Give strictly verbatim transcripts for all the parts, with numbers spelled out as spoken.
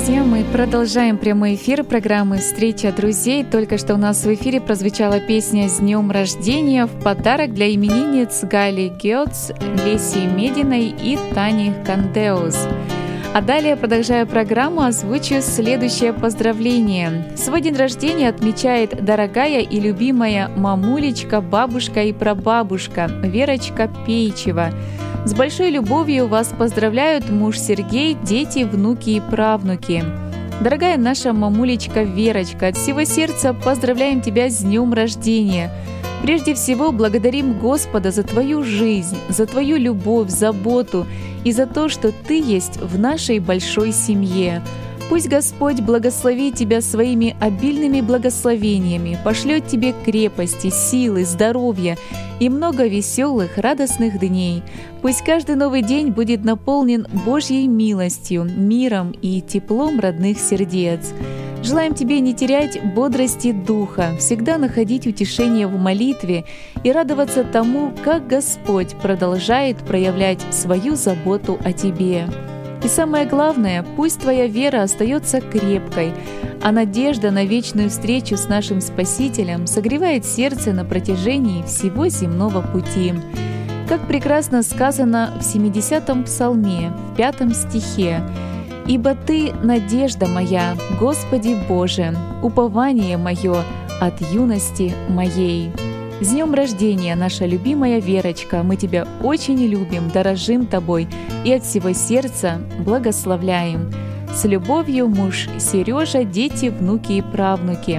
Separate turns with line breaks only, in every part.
Друзья, мы продолжаем прямой эфир программы «Встреча друзей». Только что у нас в эфире прозвучала песня «С днем рождения» в подарок для именинниц Гали Гёц, Леси Мединой и Тани Кандеус. А далее, продолжая программу, озвучу следующее поздравление. Свой день рождения отмечает дорогая и любимая мамулечка, бабушка и прабабушка Верочка Пейчева. С большой любовью вас поздравляют муж Сергей, дети, внуки и правнуки. Дорогая наша мамулечка Верочка, от всего сердца поздравляем тебя с днем рождения. Прежде всего, благодарим Господа за твою жизнь, за твою любовь, заботу и за то, что ты есть в нашей большой семье. Пусть Господь благословит тебя своими обильными благословениями, пошлет тебе крепости, силы, здоровья и много веселых, радостных дней. Пусть каждый новый день будет наполнен Божьей милостью, миром и теплом родных сердец. Желаем тебе не терять бодрости духа, всегда находить утешение в молитве и радоваться тому, как Господь продолжает проявлять свою заботу о тебе. И самое главное, пусть твоя вера остается крепкой, а надежда на вечную встречу с нашим Спасителем согревает сердце на протяжении всего земного пути. Как прекрасно сказано в семидесятом псалме, в пятом стихе: «Ибо Ты — надежда моя, Господи Боже, упование мое от юности моей». С днем рождения, наша любимая Верочка! Мы тебя очень любим, дорожим тобой и от всего сердца благословляем. С любовью, муж Сережа, дети, внуки и правнуки.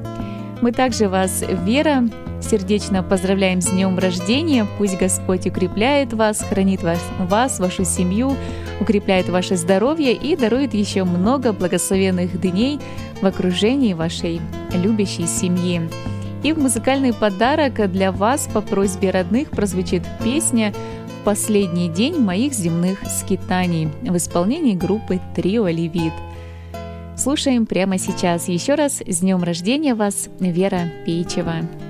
Мы также вас, Вера, сердечно поздравляем с днем рождения. Пусть Господь укрепляет вас, хранит вас, вас, вашу семью, укрепляет ваше здоровье и дарует еще много благословенных дней в окружении вашей любящей семьи. И в музыкальный подарок для вас по просьбе родных прозвучит песня «В последний день моих земных скитаний» в исполнении группы «Трио Левит». Слушаем прямо сейчас. Еще раз с днем рождения вас, Вера Пейчева.